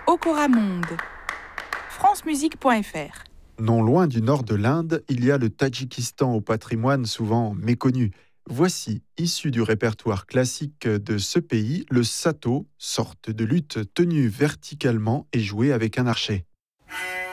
Okoramonde. francemusique.fr. Non loin du nord de l'Inde, il y a le Tadjikistan au patrimoine souvent méconnu. Voici, issu du répertoire classique de ce pays, le sato, sorte de luth tenue verticalement et jouée avec un archet.